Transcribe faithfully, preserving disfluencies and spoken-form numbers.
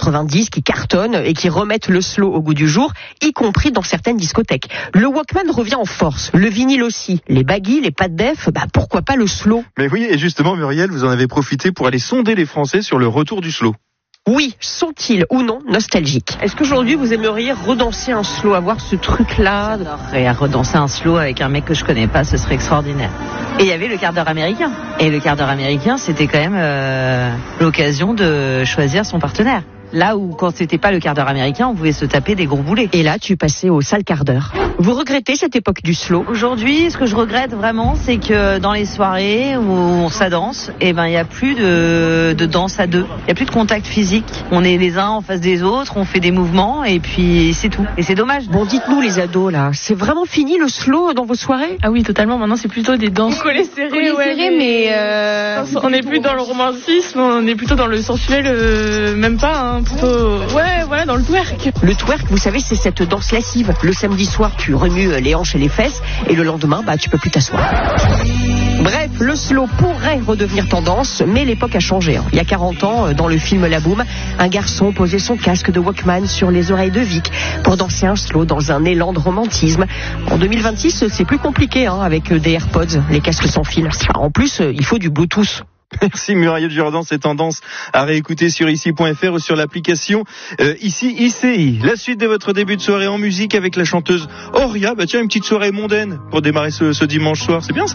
quatre-vingt-dix qui cartonnent et qui remettent le slow au goût du jour, y compris dans certaines discothèques. Le Walkman revient en force, le vinyle aussi, les baggy, les pas de def, bah pourquoi pas le slow? Mais oui, et justement Muriel, vous en avez profité pour aller sonder les Français sur le retour du slow. Oui, sont-ils ou non nostalgiques? Est-ce qu'aujourd'hui vous aimeriez redanser un slow, avoir ce truc-là? J'adorerais redanser un slow avec un mec que je connais pas, ce serait extraordinaire. Et il y avait le quart d'heure américain. Et le quart d'heure américain, c'était quand même euh, l'occasion de choisir son partenaire. Là où, quand c'était pas le quart d'heure américain, on pouvait se taper des gros boulets. Et là, tu passais au sale quart d'heure. Vous regrettez cette époque du slow? Aujourd'hui, ce que je regrette vraiment, c'est que dans les soirées où on s'adanse, eh ben, il y a plus de, de danse à deux. Il y a plus de contact physique. On est les uns en face des autres, on fait des mouvements et puis c'est tout. Et c'est dommage. Bon, dites-nous les ados là, c'est vraiment fini le slow dans vos soirées? Ah oui, totalement. Maintenant, c'est plutôt des danses collées serrées. Collées ouais, serrées, mais euh... on n'est plus dans le romantisme, on est plutôt dans le sensuel, euh, même pas, hein, plutôt, ouais, voilà, dans le twerk. Le twerk, vous savez, c'est cette danse lascive. Le samedi soir, tu remues les hanches et les fesses, et le lendemain, bah, tu peux plus t'asseoir. Bref, le slow pourrait redevenir tendance, mais l'époque a changé. Hein. Il y a quarante ans, dans le film La Boum, un garçon posait son casque de Walkman sur les oreilles de Vic pour danser un slow dans un élan de romantisme. En deux mille vingt-six, c'est plus compliqué hein, avec des AirPods, les casques sans fil. En plus, il faut du Bluetooth. Merci Muriel Jourdan, ces tendances à réécouter sur ici point f r ou sur l'application euh, ici I C I. La suite de votre début de soirée en musique avec la chanteuse Auria. Bah tiens, une petite soirée mondaine pour démarrer ce, ce dimanche soir, c'est bien ça.